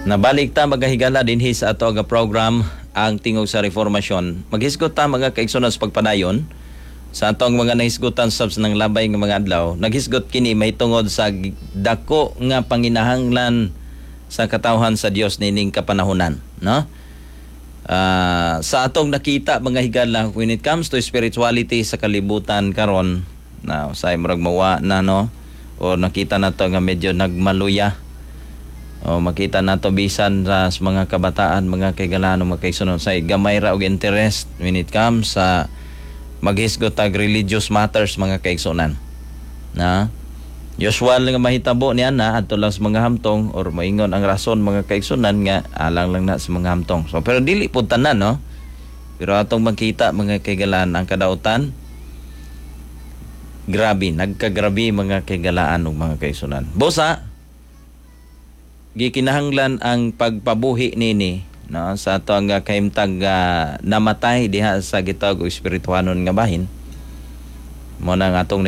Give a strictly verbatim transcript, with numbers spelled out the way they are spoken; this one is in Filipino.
Nabalik ta magahigala dinhi sa ato nga program ang tingog sa reformasyon. Maghisgot ta mga kaigsunan sa pagpadayon sa atong mga nahisgutan subs ng labay nga mga adlaw. Naghisgot kini mahitungod sa dako nga panginahanglan sa katawhan sa Dios nining kapanahunan, no? Uh, sa atong nakita mga higala when it comes to spirituality sa kalibutan karon, na say murag mawa na, no, o nakita nato nga medyo nagmaluya. O makita nato bisan sa mga kabataan, mga kaigalano, mga kaisunod sa gamay ra og interest when it comes sa maghisgot tag religious matters, mga kaigsunan. Na usual nga mahitabo niya na adto lang sa mga hamtong or maingon ang rason mga kaigsunan nga alang lang na sa mga hamtong. So pero dili pud tanan, no. Pero atong makita mga kaigalaan ang kadautan grabe, nagkagrabe mga kaigalaan ug mga kaigsunan. Bosa gikinahanglan ang pagpabuhi nini, no, sa ato nga kahimtang uh, namatay diha sa gitawag og espirituhanon nga bahin. Mo na nga atong